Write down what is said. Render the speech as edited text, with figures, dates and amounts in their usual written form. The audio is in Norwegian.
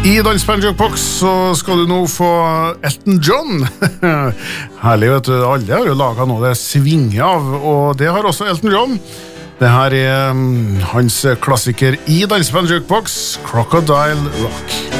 I Dansband Jukebox så skal du nå få Elton John. Herlig, vet du, alle har jo laget noe det svinger av, og det har også Elton John. Det her er hans klassiker i Dansband Jukebox, Crocodile Rock.